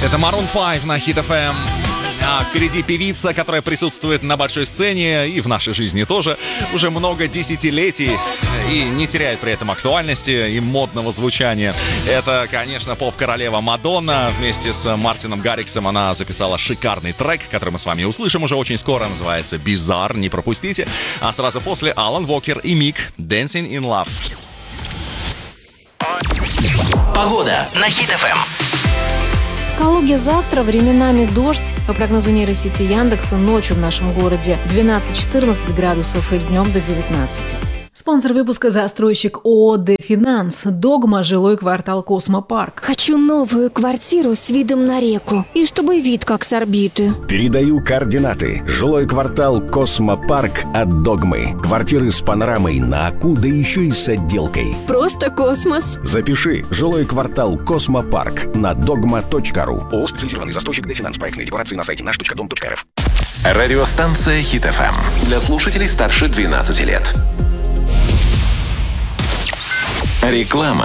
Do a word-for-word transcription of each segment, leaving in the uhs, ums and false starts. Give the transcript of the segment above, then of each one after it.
Это Maroon пять на Hit эф эм. А впереди певица, которая присутствует на большой сцене и в нашей жизни тоже уже много десятилетий и не теряет при этом актуальности и модного звучания. Это, конечно, поп-королева Мадонна. Вместе с Мартином Гарриксом она записала шикарный трек, который мы с вами услышим уже очень скоро. Называется «Bizarre», не пропустите. А сразу после Алан Вокер и Мик «Dancing in Love». Погода на Hit эф эм. В Калуге завтра временами дождь. По прогнозу нейросети Яндекса, ночью в нашем городе двенадцать-четырнадцать градусов и днем до девятнадцати. Спонсор выпуска — застройщик ООО «Дефинанс». Догма, жилой квартал «Космопарк». Хочу новую квартиру с видом на реку. И чтобы вид как с орбиты. Передаю координаты. Жилой квартал «Космопарк» от Догмы. Квартиры с панорамой на Аку, да еще и с отделкой. Просто космос. Запиши. Жилой квартал «Космопарк» на догма точка ру. ООО «Специализированный застройщик Дефинанс». Проектные декларации на сайте наш точка дом точка эр эф. Радиостанция Hit эф эм. Для слушателей старше двенадцати лет. Реклама.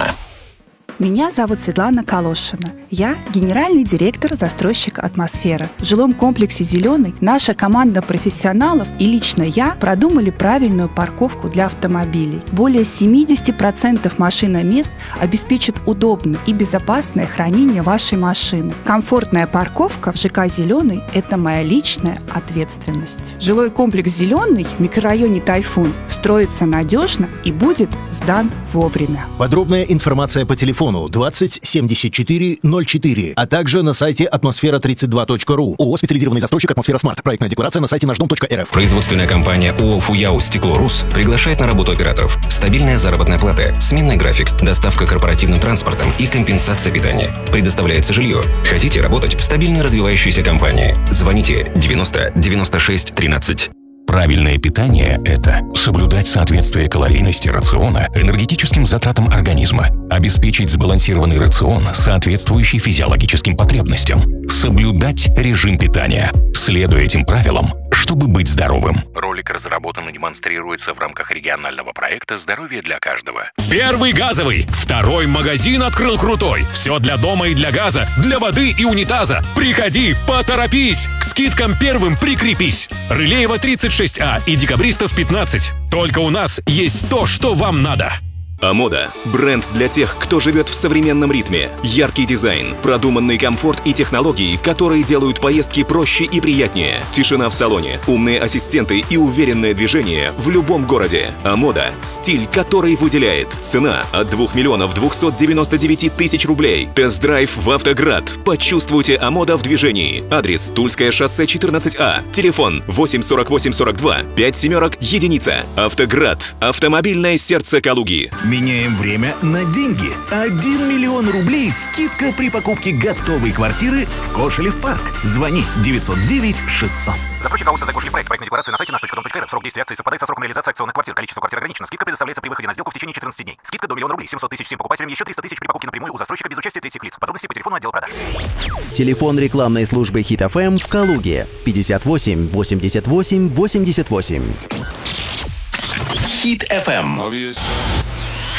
Меня зовут Светлана Колошина. Я генеральный директор застройщика «Атмосфера». В жилом комплексе «Зеленый» наша команда профессионалов и лично я продумали правильную парковку для автомобилей. Более семьдесят процентов машиномест обеспечат удобное и безопасное хранение вашей машины. Комфортная парковка в ЖК «Зеленый» – это моя личная ответственность. Жилой комплекс «Зеленый» в микрорайоне «Тайфун» строится надежно и будет сдан вовремя. Подробная информация по телефону двадцать семьдесят четыре ноль четыре, а также на сайте атмосфера тридцать два точка ру. ООО «Специализированный застройщик «Атмосфера Смарт». Проектная декларация на сайте наш дом точка эр эф. Производственная компания ООО «Фуяу Стекло Рус» приглашает на работу операторов. Стабильная заработная плата, сменный график, доставка корпоративным транспортом и компенсация питания. Предоставляется жилье. Хотите работать в стабильной развивающейся компании? Звоните девяносто девяносто шесть тринадцать. Правильное питание – это соблюдать соответствие калорийности рациона энергетическим затратам организма, обеспечить сбалансированный рацион, соответствующий физиологическим потребностям, соблюдать режим питания, следуя этим правилам, чтобы быть здоровым. Ролик разработан и демонстрируется в рамках регионального проекта «Здоровье для каждого». Первый газовый, второй магазин открыл крутой. Все для дома и для газа, для воды и унитаза. Приходи, поторопись, к скидкам первым прикрепись. Рылеева тридцать шесть А и Декабристов пятнадцать. Только у нас есть то, что вам надо. Амода – бренд для тех, кто живет в современном ритме. Яркий дизайн, продуманный комфорт и технологии, которые делают поездки проще и приятнее. Тишина в салоне, умные ассистенты и уверенное движение в любом городе. Амода – стиль, который выделяет. Цена от двух миллионов двухсот девяноста девяти тысяч рублей. Тест-драйв в Автоград. Почувствуйте Амода в движении. Адрес: Тульское шоссе четырнадцать А. Телефон восемь сорок восемь сорок два пять семерок единица. Автоград. Автомобильное сердце Калуги. Меняем время на деньги. один миллион рублей скидка при покупке готовой квартиры в Кошелев парк. Звони девятьсот девять шестьсот. Застройщик АО «Создай Кошелев проект». Проектная декларация на сайте наш точка дом точка эр эф. Срок действия акции совпадает со сроком реализации акционных квартир. Количество квартир ограничено. Скидка предоставляется при выходе на сделку в течение четырнадцати дней. Скидка до миллиона рублей. семьсот тысяч всем покупателям. Еще триста тысяч при покупке напрямую у застройщика без участия третьих лиц. Подробности по телефону отдела продаж. Телефон рекламной службы Hit эф эм в Калуге. пятьдесят восемь восемьдесят восемь восемьдесят восемь. Hit эф эм.